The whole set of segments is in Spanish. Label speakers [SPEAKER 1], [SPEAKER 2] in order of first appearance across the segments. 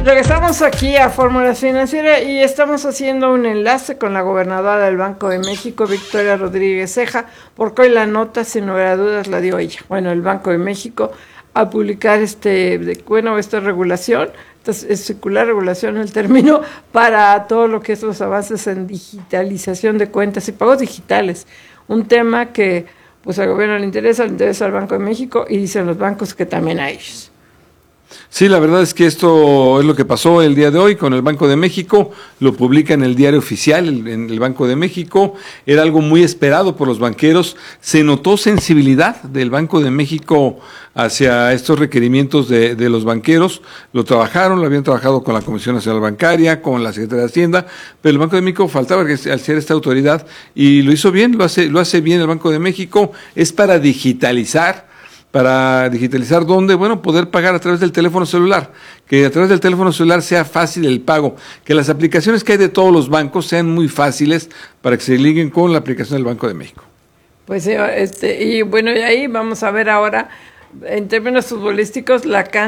[SPEAKER 1] Regresamos aquí a Fórmula Financiera y estamos haciendo un enlace con la gobernadora del Banco de México, Victoria Rodríguez Ceja, porque hoy la nota, sin lugar a dudas, la dio ella. Bueno, el Banco de México a publicar esta regulación, es circular regulación el término, para todo lo que es los avances en digitalización de cuentas y pagos digitales. Un tema que pues al gobierno le interesa al Banco de México y dicen los bancos que también a ellos.
[SPEAKER 2] Sí, la verdad es que esto es lo que pasó el día de hoy con el Banco de México, lo publica en el Diario Oficial, en el Banco de México, era algo muy esperado por los banqueros, se notó sensibilidad del Banco de México hacia estos requerimientos de los banqueros, lo habían trabajado con la Comisión Nacional Bancaria, con la Secretaría de Hacienda, pero el Banco de México faltaba que al ser esta autoridad, y lo hizo bien, lo hace bien el Banco de México, es para digitalizar ¿dónde? Bueno, poder pagar a través del teléfono celular, que a través del teléfono celular sea fácil el pago, que las aplicaciones que hay de todos los bancos sean muy fáciles para que se liguen con la aplicación del Banco de México.
[SPEAKER 1] Pues y bueno, y ahí vamos a ver ahora, en términos futbolísticos,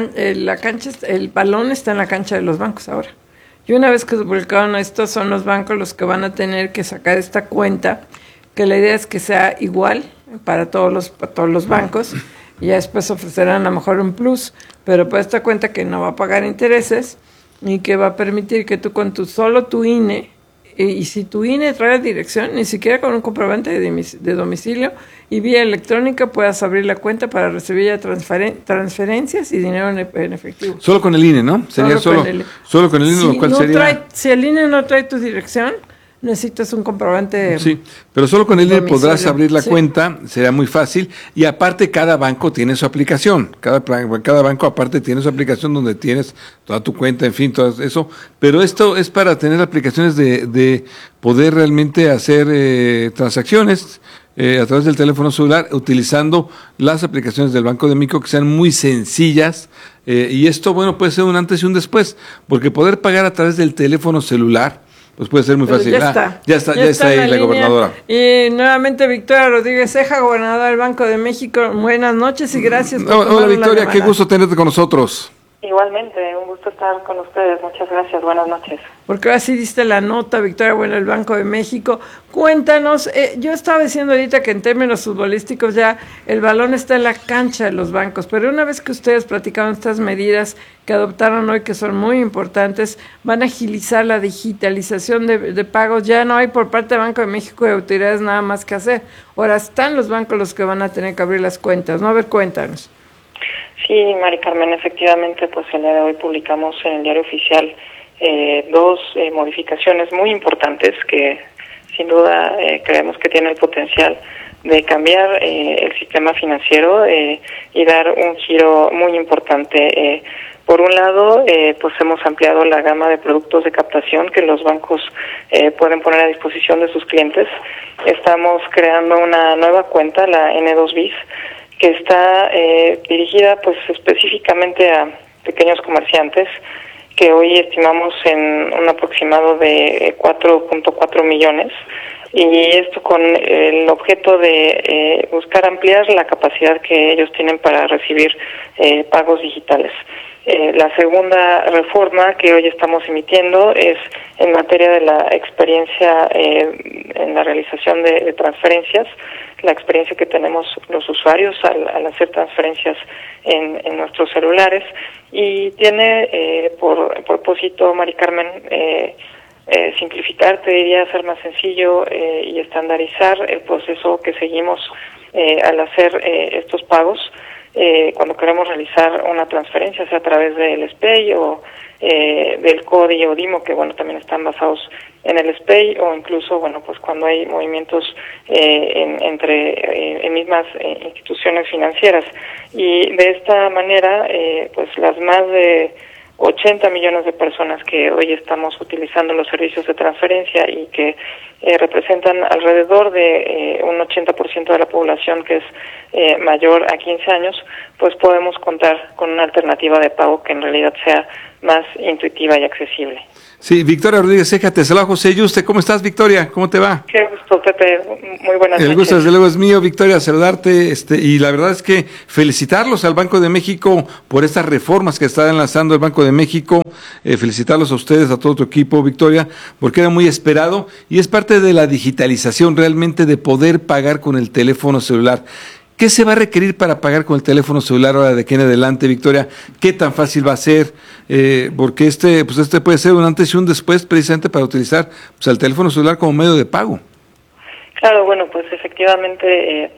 [SPEAKER 1] el balón está en la cancha de los bancos ahora. Y una vez que se publicaron estos, son los bancos los que van a tener que sacar esta cuenta, que la idea es que sea igual para todos los bancos, y ya después ofrecerán a lo mejor un plus, pero para esta cuenta que no va a pagar intereses y que va a permitir que tú con solo tu INE, y si tu INE trae dirección, ni siquiera con un comprobante de domicilio y vía electrónica puedas abrir la cuenta para recibir ya transferencias y dinero en efectivo.
[SPEAKER 2] Solo con el INE, ¿no? Sería solo con el INE,
[SPEAKER 1] si
[SPEAKER 2] lo cual sería...
[SPEAKER 1] si el INE no trae tu dirección, necesitas un comprobante.
[SPEAKER 2] Sí, pero solo con el INE podrás abrir la cuenta, será muy fácil, y aparte cada banco tiene su aplicación, cada banco aparte tiene su aplicación donde tienes toda tu cuenta, en fin, todo eso, pero esto es para tener aplicaciones de poder realmente hacer transacciones a través del teléfono celular, utilizando las aplicaciones del Banco de México que sean muy sencillas, y esto, bueno, puede ser un antes y un después, porque poder pagar a través del teléfono celular, pues puede ser muy fácil. Ya está ahí la gobernadora.
[SPEAKER 1] Y nuevamente Victoria Rodríguez Ceja, gobernadora del Banco de México. Buenas noches y gracias por
[SPEAKER 2] Hola Victoria, qué gusto tenerte con nosotros.
[SPEAKER 3] Igualmente, un gusto estar con ustedes. Muchas gracias, buenas noches.
[SPEAKER 1] Porque ahora sí diste la nota, Victoria, bueno, el Banco de México. Cuéntanos, yo estaba diciendo ahorita que en términos futbolísticos ya el balón está en la cancha de los bancos, pero una vez que ustedes platicaron estas medidas que adoptaron hoy, que son muy importantes, van a agilizar la digitalización de pagos, ya no hay por parte del Banco de México y autoridades nada más que hacer. Ahora están los bancos los que van a tener que abrir las cuentas, ¿no? A ver, cuéntanos.
[SPEAKER 3] Sí, Mari Carmen, efectivamente, pues el día de hoy publicamos en el Diario Oficial dos modificaciones muy importantes que sin duda creemos que tienen el potencial de cambiar el sistema financiero y dar un giro muy importante. Por un lado, pues hemos ampliado la gama de productos de captación que los bancos pueden poner a disposición de sus clientes. Estamos creando una nueva cuenta, la N2BIS, que está dirigida pues específicamente a pequeños comerciantes, que hoy estimamos en un aproximado de 4.4 millones, y esto con el objeto de buscar ampliar la capacidad que ellos tienen para recibir pagos digitales. La segunda reforma que hoy estamos emitiendo es en materia de la experiencia en la realización de transferencias, la experiencia que tenemos los usuarios al hacer transferencias en nuestros celulares, y tiene por propósito, Mari Carmen, simplificar, te diría, hacer más sencillo y estandarizar el proceso que seguimos al hacer estos pagos. Cuando queremos realizar una transferencia, sea a través del SPEI o del CODI o DIMO, que bueno, también están basados en el SPEI, o incluso, bueno, pues cuando hay movimientos entre mismas instituciones financieras. Y de esta manera, pues las más de 80 millones de personas que hoy estamos utilizando los servicios de transferencia y que representan alrededor de un 80% de la población que es mayor a 15 años, pues podemos contar con una alternativa de pago que en realidad sea más intuitiva y accesible.
[SPEAKER 2] Sí, Victoria Rodríguez Ceja, te saluda José Yuste. ¿Cómo estás, Victoria? ¿Cómo te va?
[SPEAKER 3] Qué gusto, Pepe. Muy buenas noches.
[SPEAKER 2] El gusto desde luego es mío, Victoria, saludarte, y la verdad es que felicitarlos al Banco de México por estas reformas que está lanzando el Banco de México, felicitarlos a ustedes, a todo tu equipo, Victoria, porque era muy esperado y es parte de la digitalización realmente de poder pagar con el teléfono celular. ¿Qué se va a requerir para pagar con el teléfono celular ahora de aquí en adelante, Victoria? ¿Qué tan fácil va a ser? Porque este puede ser un antes y un después precisamente para utilizar el teléfono celular como medio de pago.
[SPEAKER 3] Claro, bueno, pues efectivamente,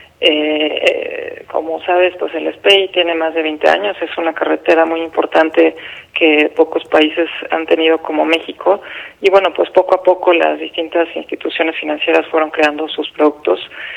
[SPEAKER 3] como sabes, pues el SPEI tiene más de 20 años, es una carretera muy importante que pocos países han tenido como México, y bueno, pues poco a poco las distintas instituciones financieras fueron creando sus productos.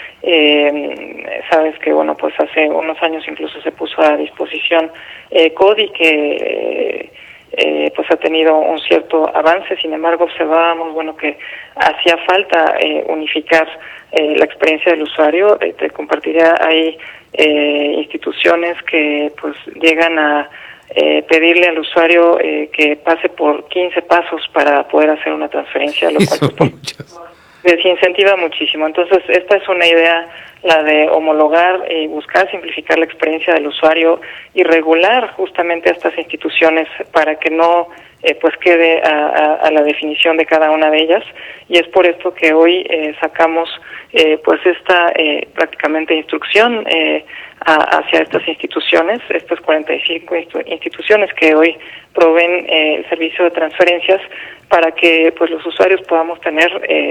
[SPEAKER 3] Sabes que bueno, pues hace unos años incluso se puso a disposición CODI, que pues ha tenido un cierto avance. Sin embargo, observábamos bueno que hacía falta unificar la experiencia del usuario. Te compartiría, hay instituciones que pues llegan a pedirle al usuario que pase por 15 pasos para poder hacer una transferencia, lo cual desincentiva muchísimo. Entonces, esta es una idea, la de homologar y buscar simplificar la experiencia del usuario y regular justamente a estas instituciones para que no pues quede a la definición de cada una de ellas. Y es por esto que hoy sacamos pues esta prácticamente instrucción hacia estas instituciones, estas 45 instituciones que hoy proveen el servicio de transferencias, para que pues los usuarios podamos tener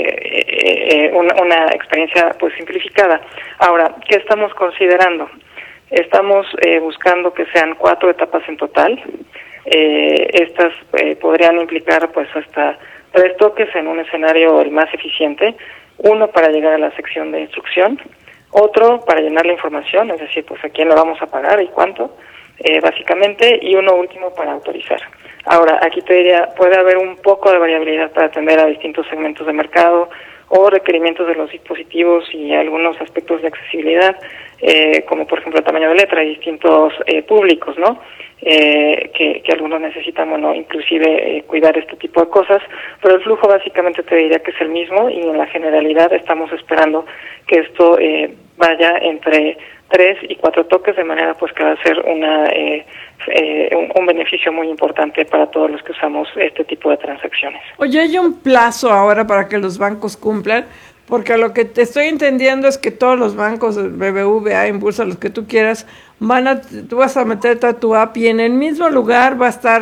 [SPEAKER 3] una experiencia pues simplificada. Ahora, ¿qué estamos considerando? Estamos buscando que sean 4 etapas en total. Estas podrían implicar pues hasta 3 toques en un escenario el más eficiente, uno para llegar a la sección de instrucción, otro para llenar la información, es decir, pues a quién le vamos a pagar y cuánto, básicamente, y uno último para autorizar. Ahora, aquí te diría, puede haber un poco de variabilidad para atender a distintos segmentos de mercado o requerimientos de los dispositivos y algunos aspectos de accesibilidad, como por ejemplo el tamaño de letra y distintos públicos, ¿no? Que algunos necesitan, bueno, inclusive cuidar este tipo de cosas, pero el flujo básicamente te diría que es el mismo, y en la generalidad estamos esperando que esto vaya entre 3 y 4 toques, de manera pues que va a ser un beneficio muy importante para todos los que usamos este tipo de transacciones.
[SPEAKER 1] Oye, ¿hay un plazo ahora para que los bancos cumplan? Porque lo que te estoy entendiendo es que todos los bancos, BBVA, Impulsa, los que tú quieras, tú vas a meter tu app y en el mismo lugar va a estar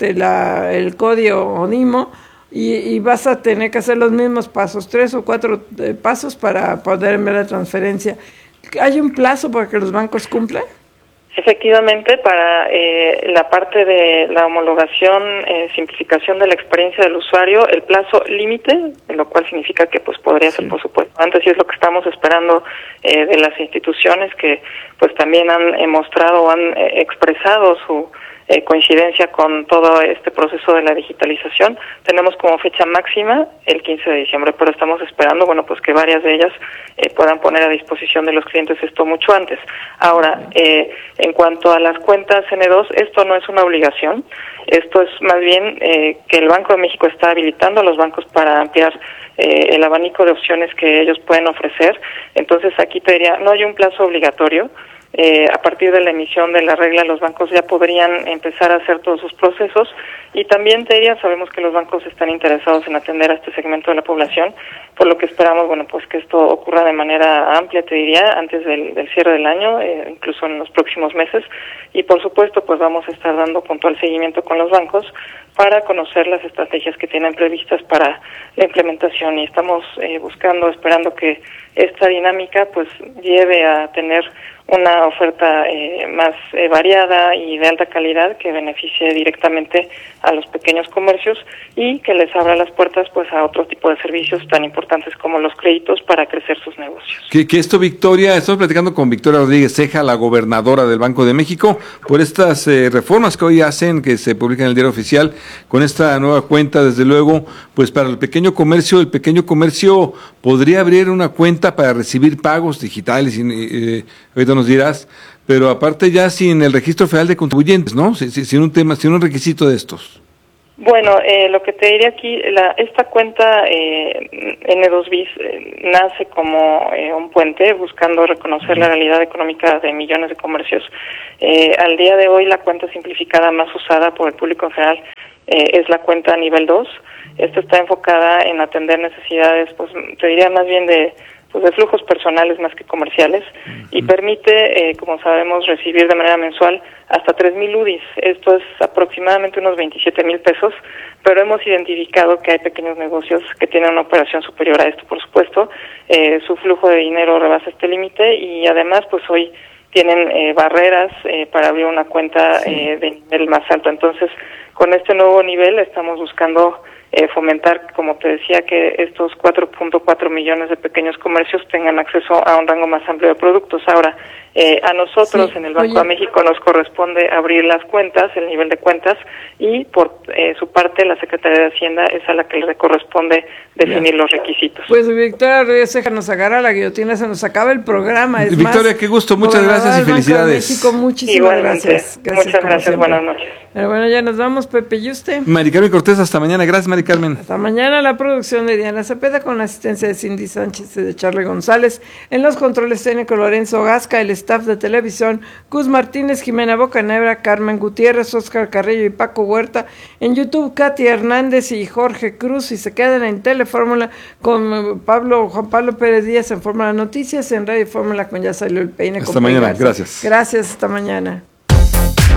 [SPEAKER 1] el código ONIMO y vas a tener que hacer los mismos pasos, 3 o 4 pasos para poder enviar la transferencia. ¿Hay un plazo para que los bancos cumplan?
[SPEAKER 3] Efectivamente, para la parte de la homologación, simplificación de la experiencia del usuario, el plazo límite, lo cual significa que pues podría ser por supuesto antes, y es lo que estamos esperando de las instituciones que pues también han mostrado o han expresado su coincidencia con todo este proceso de la digitalización. Tenemos como fecha máxima el 15 de diciembre, pero estamos esperando, bueno, pues que varias de ellas puedan poner a disposición de los clientes esto mucho antes. Ahora, en cuanto a las cuentas N2, esto no es una obligación, esto es más bien que el Banco de México está habilitando a los bancos para ampliar el abanico de opciones que ellos pueden ofrecer. Entonces, aquí te diría, no hay un plazo obligatorio. A partir de la emisión de la regla, los bancos ya podrían empezar a hacer todos sus procesos, y también te diría, sabemos que los bancos están interesados en atender a este segmento de la población, por lo que esperamos, bueno, pues que esto ocurra de manera amplia, te diría, antes del cierre del año, incluso en los próximos meses, y por supuesto, pues vamos a estar dando puntual seguimiento con los bancos para conocer las estrategias que tienen previstas para la implementación, y estamos esperando que esta dinámica pues lleve a tener una oferta más variada y de alta calidad que beneficie directamente a los pequeños comercios y que les abra las puertas pues a otro tipo de servicios tan importantes como los créditos para crecer sus negocios.
[SPEAKER 2] Que esto, Victoria, estamos platicando con Victoria Rodríguez Ceja, la gobernadora del Banco de México, por estas reformas que hoy hacen, que se publican en el Diario Oficial, con esta nueva cuenta, desde luego, pues para el pequeño comercio podría abrir una cuenta para recibir pagos digitales, y ahorita nos dirás, pero aparte ya sin el registro federal de contribuyentes, ¿no? Sin un requisito de estos.
[SPEAKER 3] Bueno, lo que te diría aquí, esta cuenta N2 BIS nace como un puente buscando reconocer la realidad económica de millones de comercios. Al día de hoy la cuenta simplificada más usada por el público en general es la cuenta nivel 2. Esta está enfocada en atender necesidades, pues te diría más bien de flujos personales más que comerciales, y permite, como sabemos, recibir de manera mensual hasta 3,000 UDIs. Esto es aproximadamente unos 27,000 pesos, pero hemos identificado que hay pequeños negocios que tienen una operación superior a esto, por supuesto. Su flujo de dinero rebasa este límite y además, pues hoy tienen barreras para abrir una cuenta de nivel más alto. Entonces, con este nuevo nivel estamos buscando fomentar, como te decía, que estos 4.4 millones de pequeños comercios tengan acceso a un rango más amplio de productos. Ahora, a nosotros en el Banco de México nos corresponde abrir las cuentas, el nivel de cuentas, y por su parte la Secretaría de Hacienda es a la que le corresponde definir los requisitos.
[SPEAKER 1] Pues Victoria Rodríguez Ceja nos agarra la guillotina, se nos acaba el programa. Es
[SPEAKER 2] Victoria, qué gusto, muchas gracias y felicidades.
[SPEAKER 1] México, muchísimas gracias.
[SPEAKER 3] Muchas gracias, buenas noches.
[SPEAKER 1] Pero bueno, ya nos vamos, Pepe, ¿y usted?
[SPEAKER 2] Mari Carmen Cortés, hasta mañana. Gracias, Mari Carmen.
[SPEAKER 1] Hasta mañana. La producción de Diana Cepeda con la asistencia de Cindy Sánchez y de Charlie González. En los controles técnicos Lorenzo Gasca, el staff de televisión, Cus Martínez, Jimena Bocanegra, Carmen Gutiérrez, Óscar Carrillo y Paco Huerta. En YouTube, Katy Hernández y Jorge Cruz. Y se quedan en Telefórmula con Juan Pablo Pérez Díaz en Fórmula Noticias, en Radio Fórmula con Ya Salió el Peine.
[SPEAKER 2] Hasta mañana, gracias.
[SPEAKER 1] Gracias, hasta mañana.